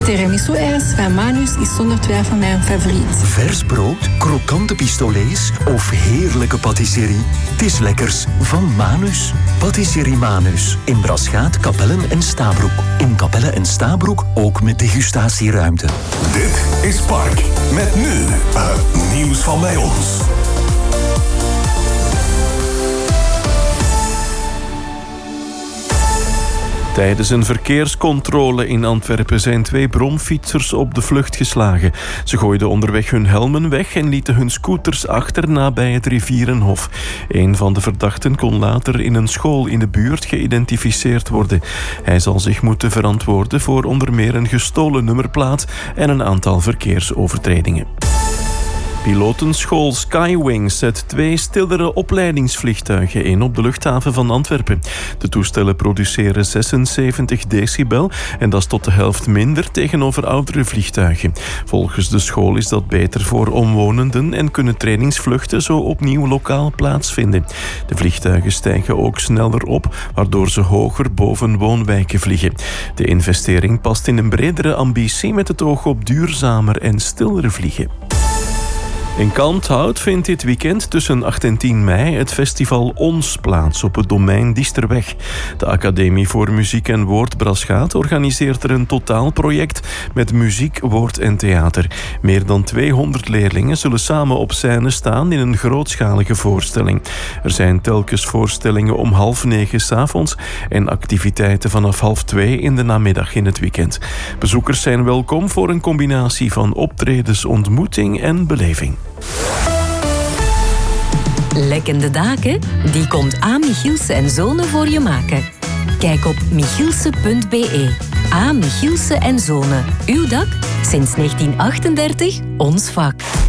Tiramisu-ijs van Manus is zonder twijfel mijn favoriet. Vers brood, krokante pistolets of heerlijke patisserie. Het is lekkers van Manus. Patisserie Manus. In Braschaat, Capelle en Stabroek. In Capelle en Stabroek ook met degustatieruimte. Dit is Park. Met nu het nieuws van bij ons. Tijdens een verkeerscontrole in Antwerpen zijn 2 bromfietsers op de vlucht geslagen. Ze gooiden onderweg hun helmen weg en lieten hun scooters achter nabij het Rivierenhof. Een van de verdachten kon later in een school in de buurt geïdentificeerd worden. Hij zal zich moeten verantwoorden voor onder meer een gestolen nummerplaat en een aantal verkeersovertredingen. Pilotenschool Skywings zet 2 stillere opleidingsvliegtuigen in op de luchthaven van Antwerpen. De toestellen produceren 76 decibel en dat is tot de helft minder tegenover oudere vliegtuigen. Volgens de school is dat beter voor omwonenden en kunnen trainingsvluchten zo opnieuw lokaal plaatsvinden. De vliegtuigen stijgen ook sneller op, waardoor ze hoger boven woonwijken vliegen. De investering past in een bredere ambitie met het oog op duurzamer en stillere vliegen. In Kalmthout vindt dit weekend tussen 8 en 10 mei het festival Ons plaats op het domein Diesterweg. De Academie voor Muziek en Woord Braschaat organiseert er een totaalproject met muziek, woord en theater. Meer dan 200 leerlingen zullen samen op scène staan in een grootschalige voorstelling. Er zijn telkens voorstellingen om 8:30 s'avonds en activiteiten vanaf 1:30 in de namiddag in het weekend. Bezoekers zijn welkom voor een combinatie van optredens, ontmoeting en beleving. Lekkende daken? Die komt A. Michielse en Zonen voor je maken. Kijk op michielse.be. A. Michielse en Zonen. Uw dak? Sinds 1938 ons vak.